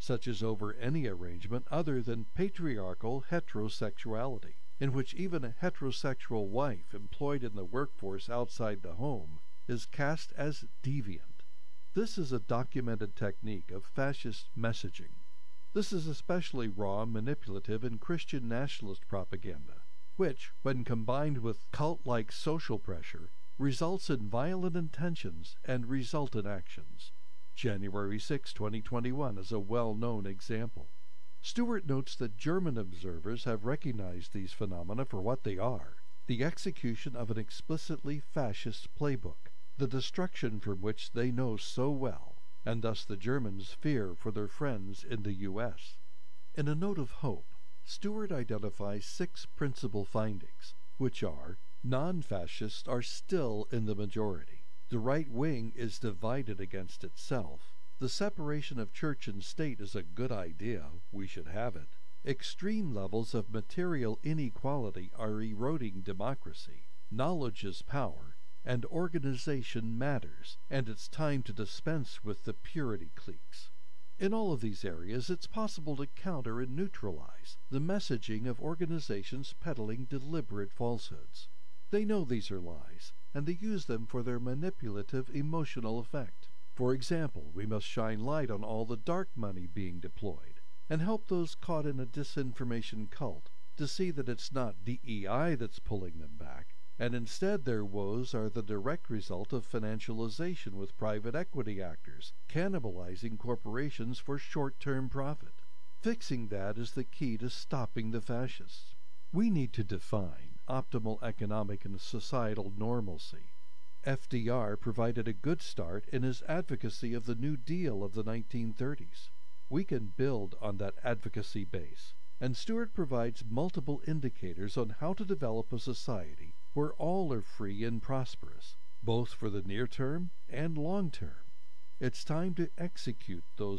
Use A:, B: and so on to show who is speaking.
A: such as over any arrangement other than patriarchal heterosexuality, in which even a heterosexual wife employed in the workforce outside the home is cast as deviant. This is a documented technique of fascist messaging. This is especially raw and manipulative in Christian nationalist propaganda, which, when combined with cult-like social pressure, results in violent intentions and resultant actions. January 6, 2021 is a well-known example. Stewart notes that German observers have recognized these phenomena for what they are: the execution of an explicitly fascist playbook, the destruction from which they know so well, and thus the Germans fear for their friends in the U.S. In a note of hope, Stewart identifies 6 principal findings, which are: non-fascists are still in the majority, the right wing is divided against itself, the separation of church and state is a good idea, we should have it, extreme levels of material inequality are eroding democracy, knowledge is power, and organization matters, and it's time to dispense with the purity cliques. In all of these areas, it's possible to counter and neutralize the messaging of organizations peddling deliberate falsehoods. They know these are lies, and they use them for their manipulative emotional effect. For example, we must shine light on all the dark money being deployed, and help those caught in a disinformation cult to see that it's not DEI that's pulling them back, and instead their woes are the direct result of financialization with private equity actors, cannibalizing corporations for short-term profit. Fixing that is the key to stopping the fascists. We need to define optimal economic and societal normalcy. FDR provided a good start in his advocacy of the New Deal of the 1930s. We can build on that advocacy base, and Stewart provides multiple indicators on how to develop a society where all are free and prosperous, both for the near term and long term. It's time to execute those